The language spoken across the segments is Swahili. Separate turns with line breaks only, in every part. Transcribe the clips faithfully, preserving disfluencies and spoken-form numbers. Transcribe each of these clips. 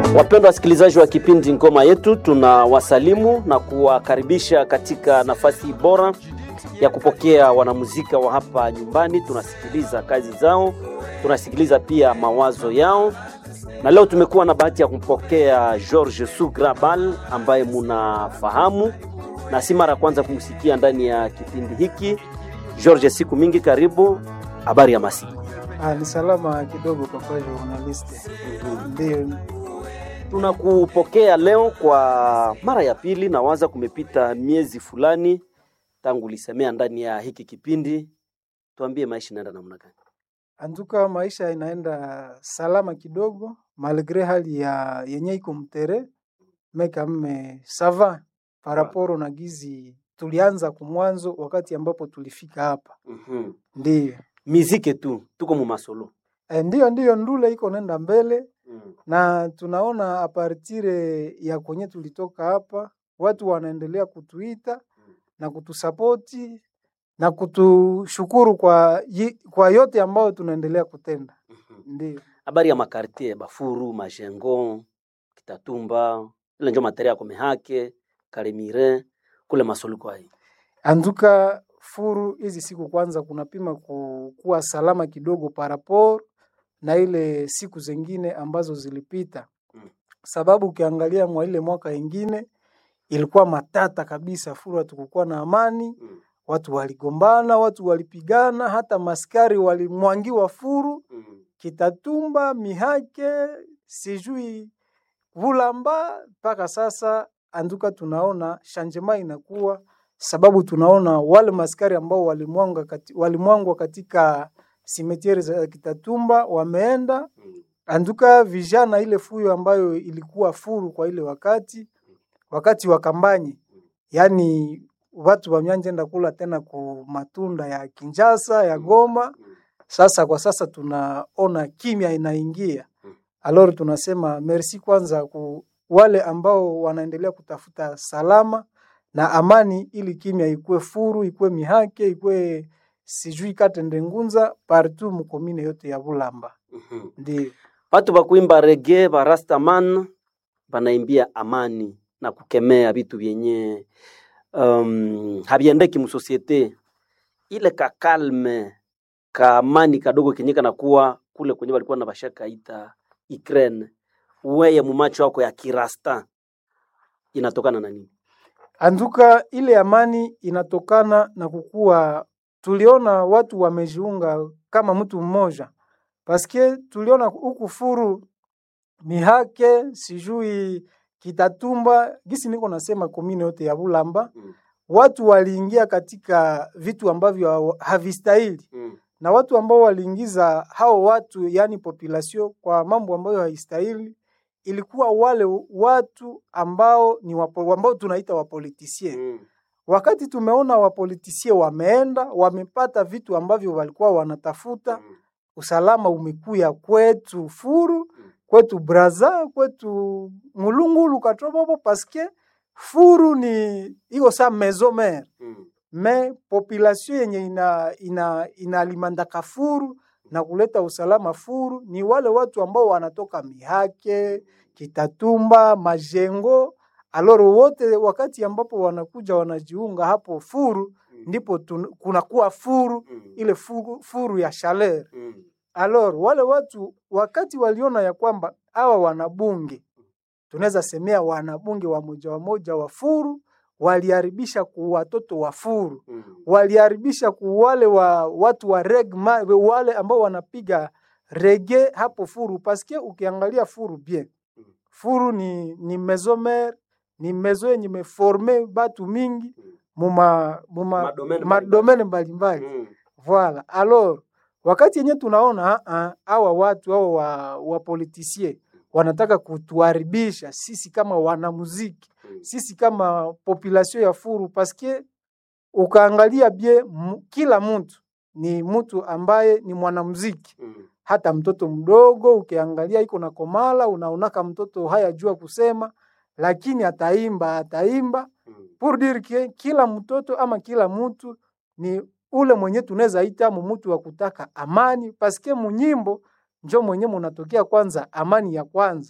Wapendwa wasikilizaji wa kipindi Ngoma Yetu, tunawasalimu na kuwakaribisha katika nafasi bora ya kupokea wanamuzika wa hapa nyumbani. Tunasikiliza kazi zao, tunasikiliza pia mawazo yao. Na leo tumekuwa na bahati ya kumpokea George Sugrabal ambaye munafahamu na si mara kwanza kumsikia ndani ya kipindi hiki. George, siku mingi karibu. Habari ya masiku?
Ah, ni salama kidogo kwa journalist. Ndio.
Tunakupokea leo kwa mara ya pili, na waza kumepita miezi fulani tangu ulisemea ndani ya hiki kipindi. Tuambie maisha yanaenda namna gani?
Antuka maisha inaenda salama kidogo malgré hali ya yenye iko mtere meka mme sava paraporo na gizi tulianza kumwanzo wakati ambapo tulifika hapa.
Mhm.
Ndio.
Miziki tu, tuko mu masolo.
E, ndio ndio ndule iko nenda mbele.
Mm.
Na tunaona apartire ya kwenye tulitoka hapa watu wanaendelea kutuita na kutusapoti na kutushukuru kwa kwa yote ambayo tunaendelea kutenda. Mm-hmm. Ndio.
Habari ya makartie Bafuru, Majengo, Kitatumba, ile ndio materia kwa Mehake, Kalemire, kule masoluko hai.
Anduka Furu hizi siku kwanza kunapima kuwa salama kidogo parapor na ile siku zingine ambazo zilipita. Mm. Sababu ukiangalia mwa ile mwaka ingine ilikuwa matata kabisa. Furu hatukukuwa na amani. Mm. Watu waligombana, watu walipigana, hata maskari walimwangiwa Furu. Mm. Kitatumba, Mihake, sijui Bulamba, mpaka sasa anduka tunaona shanjema inakuwa, sababu tunaona wale maskari ambao walimwangwa kati, walimwangwa katika simetiere za Kitatumba wameenda. Anduka vijana ile fuyo ambayo ilikuwa Furu kwa ile wakati wakati wa kampanye, yani watu wamyanjenda kula tena ku matunda ya Kinshasa ya Goma. Sasa kwa sasa tunaona kimya inaingia. Alors tunasema merci kwanza ku wale ambao wanaendelea kutafuta salama na amani, ili kimya ikue Furu, ikue Mihake, ikue sijui Katende Ngunza, partout mkomine yote ya Bulamba.
Mm-hmm.
Ndio.
Watu bakuimba reggae, ba Rastaman banaimbia amani na kukemea vitu vyenye um, habiendeki mu societe. Ile ka kalme, ka amani kadogo kenyeka na kuwa kule kwenye walikuwa na bashaka ita Ukraine. Weye mu macho yako ya kirasta inatokana na nini?
Anduka ile amani inatokana na kukua tuliona watu wamejiunga kama mtu mmoja. Paske tuliona huku Furu, Mihake, sijui Kitatumba, gisi niko nasema komine yote ya Bulamba. Mm. Watu waliingia katika vitu ambavyo havistahili. Mm. Na watu ambao waliingiza hao watu, yani population, kwa mambo ambayo haistahili, ilikuwa wale watu ambao ni wapo, ambao tunaita wapolitisie. Mm. Wakati tumeona wapolitisie wameenda, wamepata vitu ambavyo walikuwa wanatafuta. Mm. Usalama umekuya kwetu Furu, kwetu Braza, kwetu Mulungulu Katrobobo, paske Furu ni iko sa maison mère. Mm. Me population yenye ina ina inalimandaka Furu na kuleta usalama Furu ni wale watu ambao wanatoka Mihake, Kitatumba, Majengo. Aloro wote wakati ambapo wanakuja wanajiunga hapo Furu, mm. ndipo kunakuwa Furu, mm. ile Furu, Furu ya chaleur. Mm. Alors wale watu wakati waliona ya kwamba hawa wanabunge, tunaweza semea wanabunge wa moja wa moja wa Furu, waliharibisha ku watoto wa Furu. Mm. Waliharibisha ku wale wa watu wa regma, wale ambao wanapiga reggae hapo Furu, paske ukiangalia Furu bien. Furu ni ni maison mère, ni maison yenye meforme batu mingi muma muma madomene mbalimbali. Mm. Voilà. Alors wakati yenye tunaona hawa watu hao wa, wa politisie wanataka kutuharibisha sisi kama wanamuziki, sisi kama population ya Furu, paske ukaangalia bie m, kila mtu ni mtu ambaye ni mwanamuziki. Mm. Hata mtoto mdogo ukiangalia iko na komala, unaonaka mtoto haya jua kusema, lakini ataimba ataimba. Mm. Pour dire que kila mtoto ama kila mtu ni ule mwenye tunaweza ita mtu wa kutaka amani, paske munyimbo njo mwenye munatokea kwanza amani ya kwanza. Mm.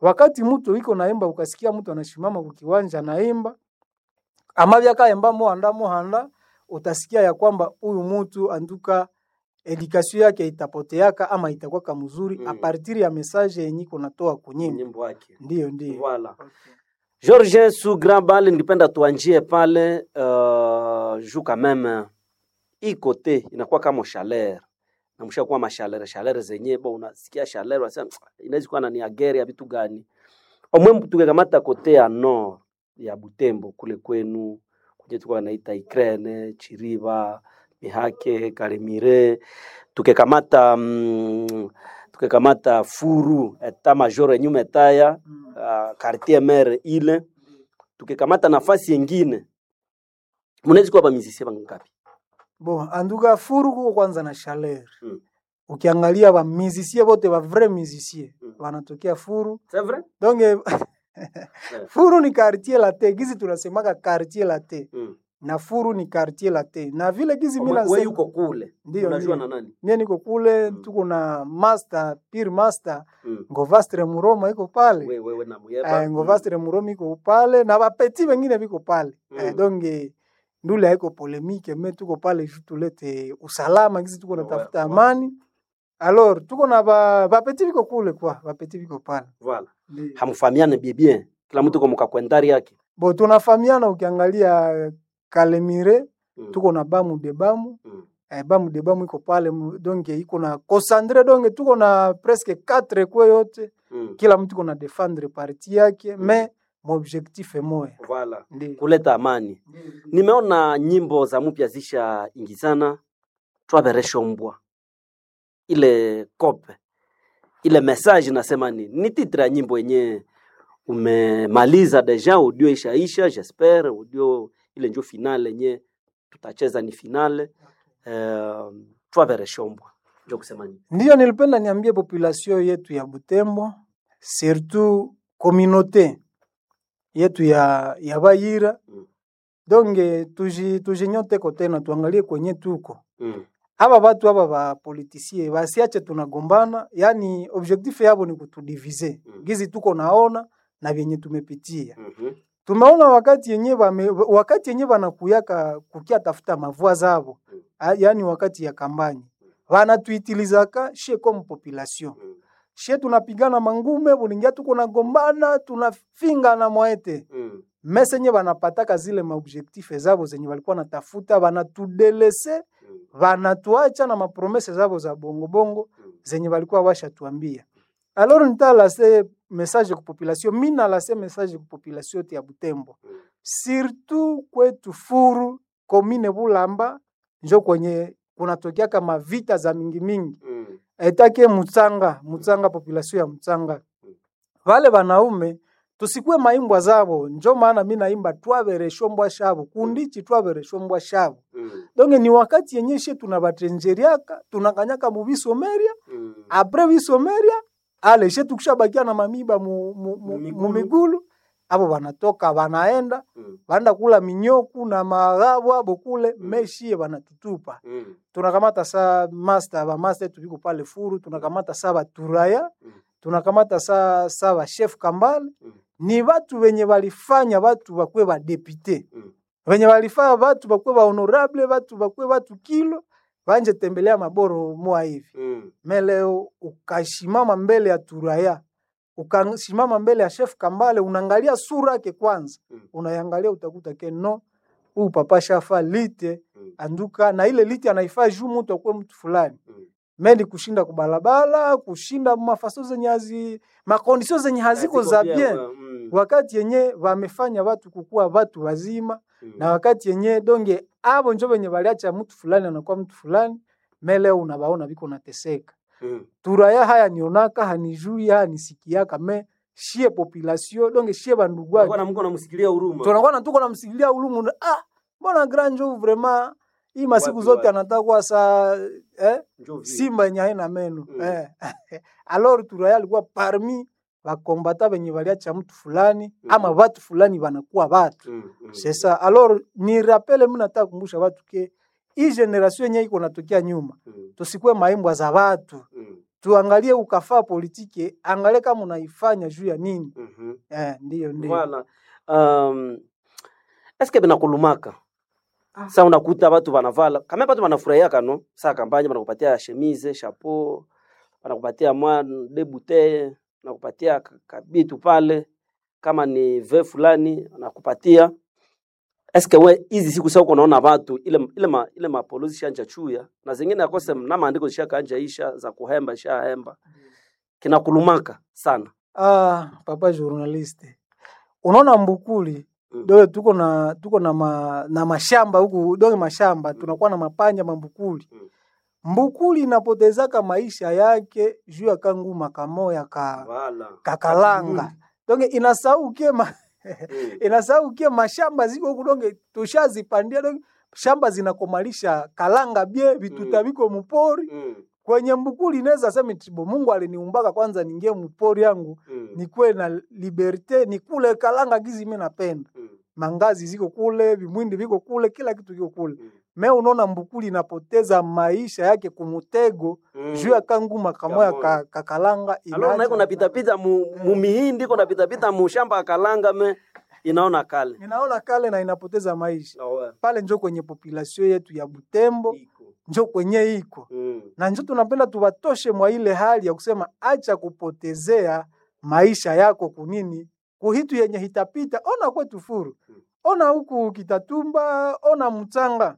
wakati mtu iko naimba ukasikia mtu anashimama kwa kiwanja naimba ama vyaka emba mo anda mo handa, utasikia ya kwamba huyu mtu anduka education yake itapoteaka ama itakuwa kama mzuri mm. a partir ya message yenye kunatoa kunyimbo
nyimbo yake.
Ndio ndio.
Voilà. Okay. Georges sous grand bal ningependa tuanjie pale uh, juu quand même hii kote inakuwa kama chaleur. Na mshakuwa machaleur chaleur zenyewe bo unasikia chaleur unasema inaweza kuwa ni agere ya vitu gani. Omwe tukekamata kote ya nord ya Butembo kule kwenu kwenye tulikuwa naita Ukraine, Chiriba, Mihake, Karimire, tukekamata mm, tukekamata Furu, eta major nyume taya, uh, quartier maire ile, tukekamata nafasi nyingine. Mnaweza kuwa ba musicien bangapi?
Bon, anduka Furu kuko kwanza na chaleur.
Hmm.
Ukiangalia ba musicien wote ba vrai musicien hmm. wanatokea Furu.
C'est vrai?
Donc Furu ni quartier latte, gizi tunasemaka quartier latte.
Hmm.
Na Furu ni quartier latte. Na vile gizi mimi
nasema wewe uko kule.
Ndio
unajua na nani?
Mimi niko kule, hmm. tuko na master, peer master,
hmm.
Ngovastre Muroma iko pale.
Wewe wewe na Muyeba.
Eh, Ngovastre hmm. Muroma iko pale na bapeti wengine biko pale. Hmm. Eh, donc ndule haiko polemique, mais tuko pale tulete usalama gizi tuko natafuta ouais, amani. Ouais. Alors tuko na ba bapeti biko kule kwa, bapeti biko pale.
Voilà. Hamfahamiane bien bien. Kila mtu kwa kwendari yake.
Bo tunafahamiana ukiangalia Kalemire, mm. tuko na Bamu de Bamu. Mm. Eh, Bamu de Bamu iko pale donc iko na Kosandre donc tuko na presque quatre kwa yote. Mm. Kila mtu kuna défendre parti yake, mm. mais mon objectif est moya.
Voilà. Ndi. Kuleta amani. Ndi. Nimeona nyimbo za mpya zisha ingizana. Twabereshombwa. Ile kope. Ile message nasema ni ni titre ya nyimbo yenyewe umemaliza deja, audio ishaisha, j'espère audio ile ndio finale yenyewe tutacheza ni finale. Euh Twabereshombwa. Ndio kusema nini?
Ndio nilipenda niambie population yetu ya Butembo, surtout communauté yetu ya ya Bayira. Mm. Donc tuji tujinyote kote na tuangalie kwenye tuko. Mm. Aba watu aba ba politiciens basiache tunagombana, yani objectif yabo ni kutudiviser. Mm. Gizi tuko naona na vyenye tumepitia. Mm-hmm. Tumeona wakati yenyewe wakati yenyewe wanakuyaka kukia tafuta mavua zao. Mm. Yani wakati ya kampani. Wanatuitilizaka she comme population. Mm. She tunapigana mangume, buningia tuko nagombana, tunafinga na moete. Mm. Mesenye wanapataka zile maobjectif zabo zenye walikuwa natafuta, wanatudelese, mm. wanatuacha na mapromese zabo za bongo bongo, mm. zenye walikuwa washa tuambia. Alors nitala se message ku population, mina la se message ku population ya Butembo. Mm. Surtout kwetu Furu, commune Bulamba, njo kwenye kunatokea kama vita za mingi mingi. Mm. Etake Mutsanga, Mutsanga population ya Mutsanga. Mm. Wale wanaume tusikue maimbwa zabo, njo maana mimi naimba twabereshombwa shabo, kundichi twabereshombwa shabo. Mm. Donc ni wakati yenyeshe tunabatrenjeriaka, tunakanyaka mu bisomeria, mm. après bisomeria, ale she tukishabakia na mamiba mu, mu, mu, mu migulu, abo wanatoka wanaenda, mm. wanaenda kula minyoku na magabo abo kule, mm. meshie wanatutupa. Mm. Tunakamata saa master, ba master tubiko pale Furu, tunakamata saa baturaya, mm. tunakamata saa saa chef Kambale. Mm. Ni watu wenye walifanya watu wakwe ba député. Mm. Wenye walifanya watu wakwe ba honorable, watu wakwe watu kilo, wanje tembelea maboro moa hivi. Mm. Meleo ukashimama mbele ya turaya, ukashimama mbele ya chef Kambale, unaangalia sura yake kwanza. Mm. Unaangalia utakuta ke no, huyu papa shafa lite, mm. anduka na ile lite anaifaa juu mtu akwe mtu fulani. Mm. Mendi kushinda kubalabala, kushinda mafaso zenye hazi, makondisio zenye haziko za bien. Mm. Wakati yenye wamefanya watu kukua watu wazima, mm. na wakati yenye donge abo njo wenye waliacha mtu fulani anakuwa mtu fulani, meleo unabaona biko nateseka. Mm. Turaya haya nionaka, hanijui, hanisikiaka, me shie population, donge shie bandugu wake.
Tunakuwa na mko namsikilia huruma.
Tunakuwa na tuko namsikilia huruma. Ah, mbona Granjo vraiment hii masiku watu zote anataka kwa saa eh simba yenye haina meno. Mm. Eh. Alors Turaya alikuwa parmi bakombata benye baliacha mtu fulani, mm. ama watu fulani wanakuwa watu. Mm. Mm. C'est ça. Alors ni rappelle mimi nataka kukumbusha watu ke hii generation yenye iko natokea nyuma. Mm. Tusikue maimbwa za watu. Mm. tuangalie ukafaa politike, angalie kama unaifanya juu ya nini.
Mhm.
Eh, ndio ndio.
Voilà. Um, eske binakulumaka? Sasa unakuta watu wanavala, kama watu wanafurahia kano, sasa kampanya wanakupatia chemise, chapeau, wanakupatia mwan de bouteille, wanakupatia ka- kabitu pale, kama ni ve fulani wanakupatia. Eske we hizi siku sasa uko unaona watu ile ile ma, ile mapolozi shanja chuya na zingine akose na maandiko zishaka anja isha za kuhemba isha hemba. Kinakulumaka sana.
Ah, papa journaliste. Unaona Mbukuli
Mm.
doe tuko na tuko na ma, na mashamba huku doe mashamba tunakuwa na mapanja Mbukuli.
Mm.
Mbukuli inapotezaka maisha yake juu ya kanguma kamoya ka
Wala.
kakalanga. Donge inasauke ma
Mm.
inasauke mashamba ziko huku donge tushazipandia donge shamba zinakomalisha kalanga bie vituta biko mupori.
Mm.
Kwenye Mbukuli inaweza sema tibo Mungu aliniumbaka kwanza ningie mupori yangu
Mm.
nikwe na liberte nikule kalanga gizi mimi napenda.
Mm.
Mangazi ziko kule, vimwindi viko kule, kila kitu kiko kule.
Mm.
Me unaona Mbukuli inapoteza maisha yake kumutego
Mm.
juu ya kanguma kamoya
Kamoya.
ka, kakalanga
Alors na iko napita pita mu, mu mihindi iko napita pita mu shamba ya kalanga me inaona kale.
inaona kale na inapoteza maisha.
Oh, we.
Pale njo kwenye population yetu ya Butembo,
Iko.
njo kwenye iko.
Mm.
Na njo tunapenda tuwatoshe mwa ile hali ya kusema acha kupotezea maisha yako kunini kuhitu yenye hitapita. Ona kwetu furu, ona huku Kitatumba, ona Mutanga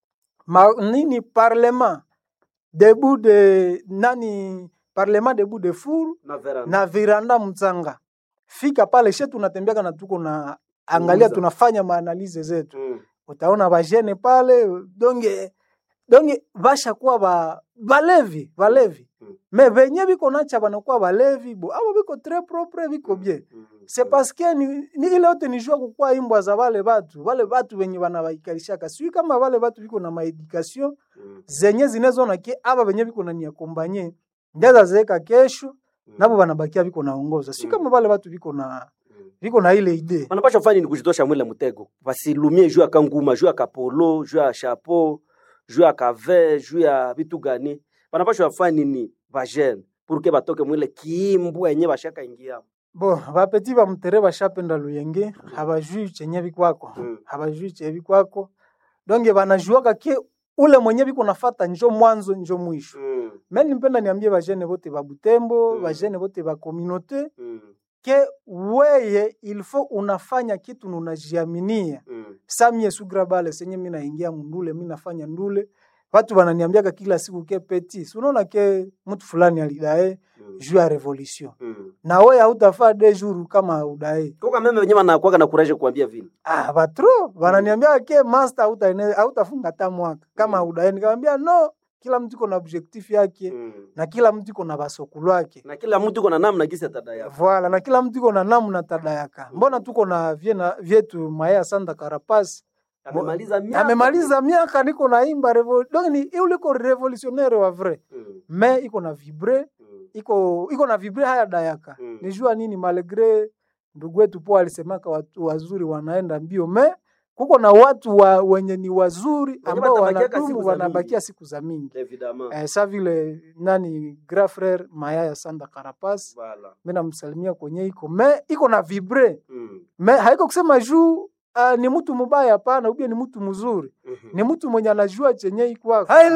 ma, nini parlement debout de nani parlement debout de furu
Na veranda.
na viranda Mutanga. Fika pale shetu tunatembeaka na tuko na angalia
Uza.
tunafanya maanalize zetu.
Mm.
Utaona bajene pale donge donge basha kuwa ba balevi balevi
Mm.
me venye biko nacha banakuwa balevi bo abo biko très propre biko bien.
Mm.
C'est parce que ni, ni ile yote ni jua kukua imbwa za wale batu wale batu wenye banabaikalisha sui kama wale watu biko na maedikasyon
Mm.
zenye zinezo na ke aba benye biko na niakombanye ndaza zeka kesho nabo banabakia biko naongoza si
Mm.
kama wale watu biko na
Mm.
biko na ile idee.
Wanapasha fanya ni kujitosha mwile mtego. Basilumie juu ya kanguma, juu ya kapolo, juu ya chapeau, juu ya kave, juu ya vitu gani. Wanapasha wafanya nini bajene pour que batoke mwile kiimbwa yenye bashaka ingia.
Bo, bapeti ba mtere bashapenda luyenge, habajui chenye bikwako.
Mm.
Habajui chenye bikwako. Donge banajuaka ke ule mwenye biko nafata njo mwanzo njo mwisho.
Mm.
Mimi nipenda niambie bajene bote ba Butembo,
Mm.
bajene bote ba communauté
Mm.
ke weye il faut unafanya kitu unajiaminia.
Mm.
Samie sugra bale senye mimi naingia mundule, mimi nafanya ndule. Watu wananiambiaka kila siku ke petit. Si unaona ke mtu fulani alidae
Mm.
juu ya revolution.
Mm.
Na wewe hautafaa de jour kama udae.
Kuka meme wenyewe wanakuwa na courage kuambia vile.
Ah, batro wananiambia ke master hauta hautafunga hata mwaka kama
Mm.
udae. Nikamwambia no, kila mtu iko na objectif yake
Mm.
na kila mtu iko na basokulu yake.
Na kila mtu iko na namna gisi atadaya.
Voilà, na kila mtu iko na namna tadayaka. Mbona tuko na viena vyetu Maya Sanda Karapasi
Amemaliza miaka.
amemaliza miaka niko naimba revolution. Donc ni yule iko revolutionnaire wa vrai.
Mm.
Mais iko na vibre,
Mm.
iko iko na vibre haya dayaka.
Mm.
Nijua nini malgré ndugu wetu po alisemaka watu wazuri wanaenda mbio me kuko na watu wa, wenye ni wazuri ambao
watabakiaka siku
wanadumu
za
wanabakia
mingi.
siku za mingi.
Évidemment.
Eh, sa vile nani grand frère Maya Sanda Karapasi
Voilà.
mimi namsalimia kwenye iko me iko na vibre
Mm.
me haiko kusema juu uh, ni mtu mubaya hapana, ubia ni mtu mzuri,
Mhm.
ni mtu mwenye anajua chenye iko.